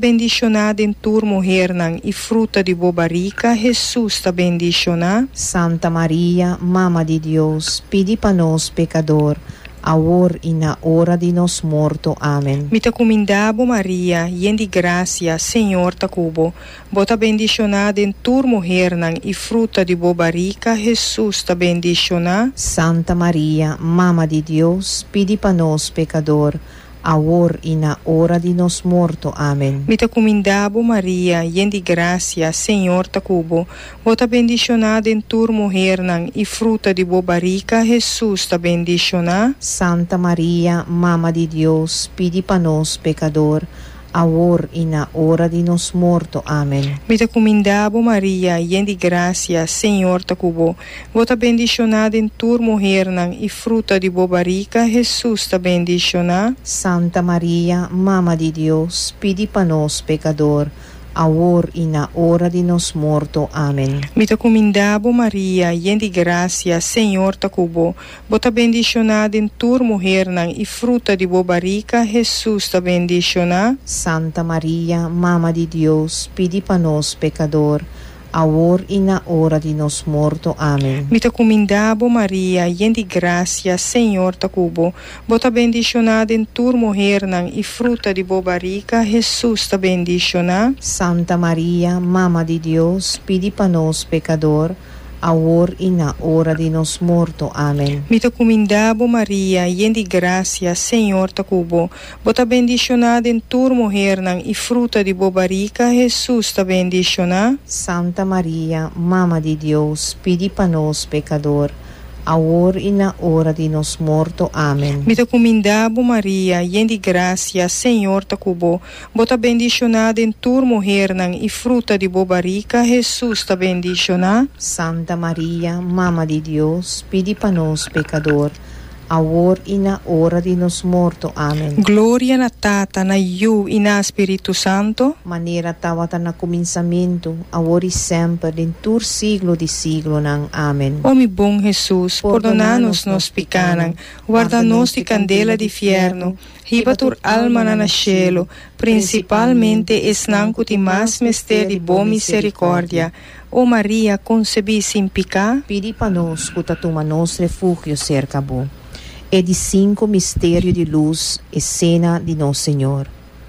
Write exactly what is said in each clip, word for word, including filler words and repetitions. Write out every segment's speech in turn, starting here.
bendicionada em tua mulher nang, e fruta de boa barriga, Jesus está bendicionada. Santa Maria, Mama de Deus, pedi para nós, pecador, agora e na hora de nos morto. Amém. Me te comendabo, Maria, yen de gracia, Senhor ta cubo. Bota bendicionada em tua mulher nang, e fruta de boa barriga, Jesus está bendicionada. Santa Maria, Mama de Deus, pedi para nós, pecador, agora e na hora de nos morto. Amém. Me te comendabo, Maria, yen de gracia, Senhor ta cubo. Bota bendicionada em tua mulher nang, e fruta de boa barriga, Jesus está bendicionada. Santa Maria, Mama de Deus, pedi para nós, pecador, agora e na hora de nos morto. Amém. Me te comendabo, Maria, yen de gracia, Senhor ta cubo. Bota bendicionada em tua mulher nang, e fruta de boa barriga, Jesus está bendicionada. Santa Maria, Mama de Deus, pedi para nós, pecador, agora e na hora de nos morto. Amém. Me te comendabo, Maria, yen de gracia, Senhor ta cubo. Bota bendicionada em tua mulher nang, e fruta de boa barriga, Jesus está bendicionada. Santa Maria, Mama de Deus, pedi para nós, pecador, agora e na hora de nos morto. Amém. Me te comendabo, Maria, yen de gracia, Senhor ta cubo. Bota bendicionada em tua mulher nang, e fruta de boa barriga, Jesus está bendicionada. Santa Maria, Mama de Deus, pedi para nós, pecador, agora e na hora de nos morto. Amém. Me te comendabo, Maria, yen de gracia, Senhor ta cubo. Bota bendicionada em tua mulher nang, e fruta de boa barriga, Jesus está bendicionada. Santa Maria, Mama de Deus, pedi para nós, pecador, agora e na hora de nos morto. Amém. Me te comendabo, Maria, yen de gracia, Senhor ta cubo. Bota bendicionada em tua mulher nang, e fruta de boa barriga, Jesus está bendicionada. Santa Maria, Mama de Deus, pedi para nós, pecador, agora e na hora de nos morto. Amém. Glória na Tata, na Iu e na Espírito Santo. Maneira tawata na começamento, agora e sempre, em tur siglo de siglo nang. Amém. Ó mi bom Jesus, perdona-nos nos picanang, guarda-nos de candela de fierno, riba tur alma na cielo, principalmente esnanco de mais mistério de boa misericórdia. Ó Maria, concebi sem picar, Pedi para nós, cutatuma nos refúgio cerca bo. É de cinco mistério de luz e cena de Nosso Senhor.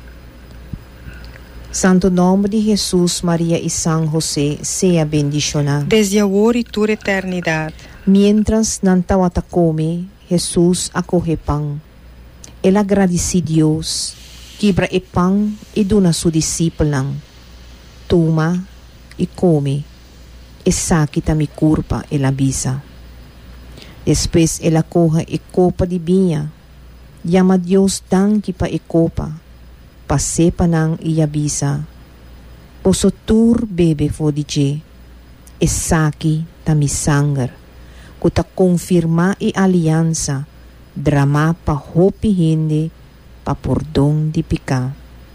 Santo nome de Jesus, Maria e São José, seja bendicionado. desde agora e toda eternidade. Mientras nantawata come, Jesus acorre pão. Ele agradece Deus, quebra e pão e dona su discípulo. Toma e come, e saquita mi curpa e la bisa. Depois ela corre e copa de vinha, llama Deus danke pa e copa, pasepa nang iya bisa. Poso tur bebe fo di je, e saki ta mi sangar, kuta confirma e aliança, drama pa hopi hindi, pa pordong di pika.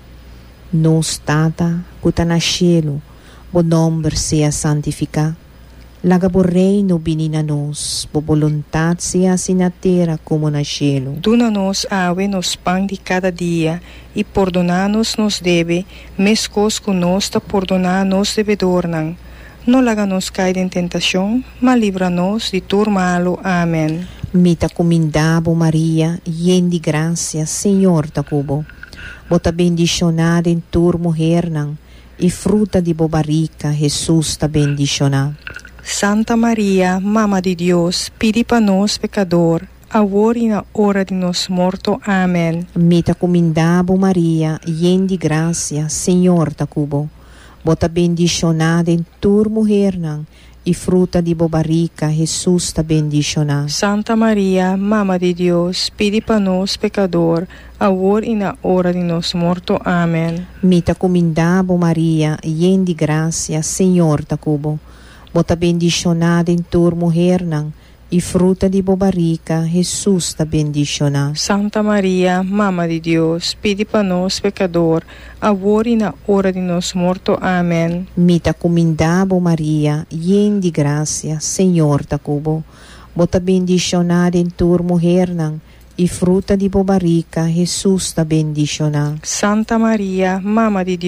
Nos tata, kuta na cielo, bo nombre sea santifica. Laga bo reino binina nos, bo voluntad sea assim na terra como na cielo. Duna-nos awe nos pão de cada dia, e perdona-nos nos deve, mescos conosco perdonar-nos devedor não. Não laga-nos cair em tentação, mas livra-nos de todo malo. Amém. Mita comendabo Maria, yen de graça, Senhor ta cubo. Bota bendicionada em tua mulher não, e fruta de bobarica, Jesus ta bendicionada. Santa Maria, Mama de Deus, pedi para nós pecador, agora e na hora de nos morto. Amém. Mita comendabo Maria, yen de graça, Senhor ta cubo. Bota bendicionada em tua mulher não, e fruta de bobarica, Jesus ta bendicionada. Santa Maria, Mama de Deus, pedi para nós pecador, agora e na hora de nos morto. Amém. Mita comendabo Maria, yen de graça, Senhor ta cubo. Bota bendicionada em tua mulher não, e fruta de bobarica, Jesus ta bendicionada. Santa Maria, Mama de Deus, pedi para nós pecador, agora e na hora de nos morto. Amém. Mita comendabo Maria, yen de graça, Senhor ta cubo. Bota bendicionada em tua mulher não, e fruta de bobarica, Jesus ta bendicionada. Santa Maria, Mama de Deus,